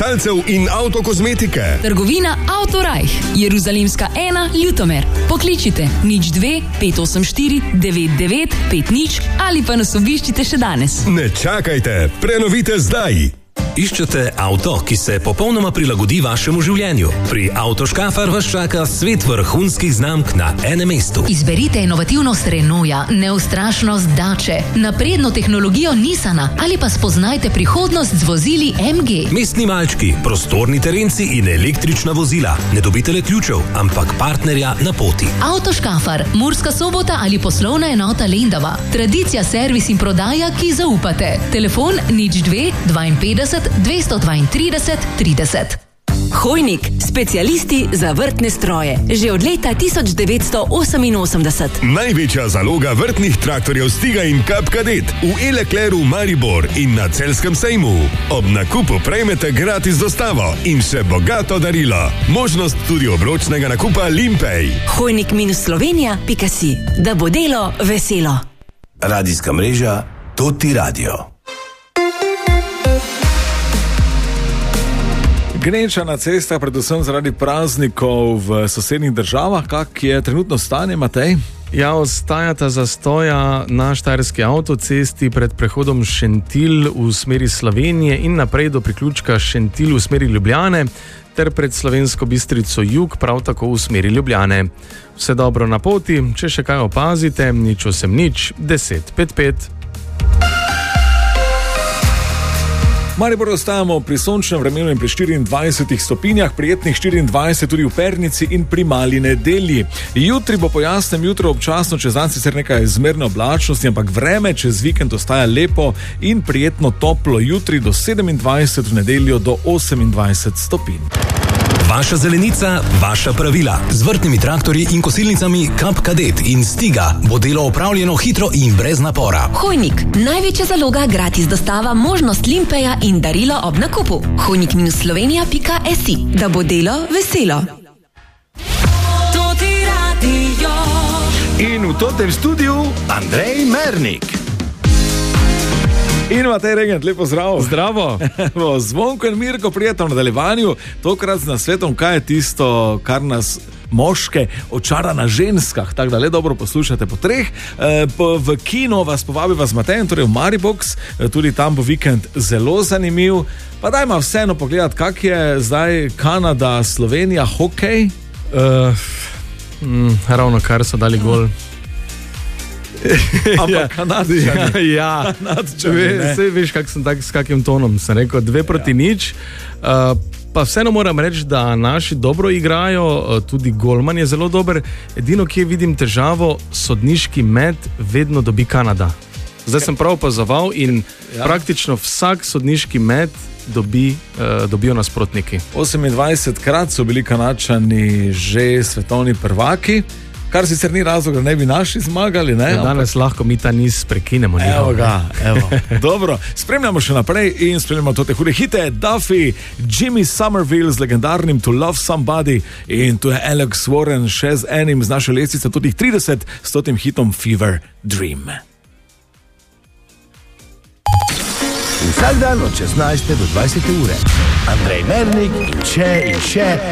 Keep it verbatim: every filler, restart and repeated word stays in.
klesalcev in avtokozmetike. Trgovina Autorajh, Jeruzalemska ena, Ljutomer. Pokličite nič dve pet osem štiri devet devet pet nič ali pa nas obiščite še danes. Ne čakajte, prenovite zdaj. Iščete avto, ki se popolnoma prilagodi vašemu življenju? Pri Avtoškafar vas čaka svet vrhunskih znamk na enem mestu. Izberite inovativnost Renaulta, neustrašnost Dače, napredno tehnologijo Nissana ali pa spoznajte prihodnost z vozili M G. Mestni malčki, prostorni terenci in električna vozila. Ne dobite le ključev, ampak partnerja na poti. Avtoškafar, Murska Sobota ali poslovna enota Lendava. Tradicija, servis in prodaja, ki zaupate. Telefon nič dve dvainpetdeset dvesto dvaintrideset trideset. Hojnik, specialisti za vrtne stroje. Že od leta tisoč devetsto oseminosemdeset. Največja zaloga vrtnih traktorjev Stiga in Cup Cadet v E-Leclercu Maribor in na Celjskem sejmu. Ob nakupu prejmete gratis dostavo in še bogato darilo. Možnost tudi obročnega nakupa Limpej. Hojnik minus slovenija pika si. Da bo delo veselo. Radijska mreža Toti Radio. Gneča na cestah, predvsem zaradi praznikov v sosednjih državah. Kak je trenutno stanje, Matej? Ja, ostajata zastoja na štajerski avtocesti pred prehodom Šentilj v smeri Slovenije in naprej do priključka Šentilj v smeri Ljubljane ter pred Slovensko Bistrico jug, prav tako v smeri Ljubljane. Vse dobro na poti, če še kaj opazite, nič osem nič deset pet pet. Maribor ostajamo pri sončnem vremenu in pri štiriindvajsetih stopinjah, prijetnih štiriindvajset tudi v Pernici in pri Mali Nedelji. Jutri bo po jasnem jutru občasno čez dan sicer nekaj zmerne oblačnosti, ampak vreme čez vikend ostaja lepo in prijetno toplo, jutri do sedemindvajset, v nedeljo do osemindvajset stopinj. Vaša zelenica, vaša pravila. Z vrtnimi traktorji in kosilnicami Cup Cadet in Stiga bo delo opravljeno hitro in brez napora. Hojnik, največja zaloga, gratis dostava, možnost Limpeja in darilo ob nakupu. hojnik minus slovenija pika si. Da bo delo veselo. Toti radio. In v totem studiu Andrej Mernik. In Matej Regent, lepo zdravo. Zdravo. Zvonko in Mirko, prijetno v nadaljevanju. Tokrat z nasvetom, kaj je tisto, kar nas moške očara na ženskah. Tako da le dobro poslušate po treh. E, po, v kino vas povabi vas Matejem, torej v Maribox. E, tudi tam bo vikend zelo zanimiv. Pa dajmo vseeno pogledati, kak je zdaj Kanada, Slovenija, hokej. Uh, mm, ravno kar so dali gol. Ampak Kanadčani. Ja, vse veš, kak sem tak, s kakim tonom sem rekel, dve proti ja. nič. Uh, pa vseeno moram reči, da naši dobro igrajo, uh, tudi golman je zelo dober. Edino, kje vidim težavo, sodniški met vedno dobi Kanada. Zdaj sem prav opazoval in ja. praktično vsak sodniški met dobi, uh, dobijo nasprotniki. osemindvajset krat so bili Kanadčani že svetovni prvaki. Kar sicer ni razlog, da ne bi naši zmagali. Ne? Ja, danes lahko mi ta niz prekinemo. Evo ga, evo. Dobro, spremljamo še naprej in spremljamo tote hude hite. Duffy, Jimmy Somerville z legendarnim To Love Somebody in tu je Alex Warren še z enim z naše lestvice tudi trideset s totim hitom Fever Dream. Vsak dan od šestnajste do dvajsete ure. Andrej Mernik in še in še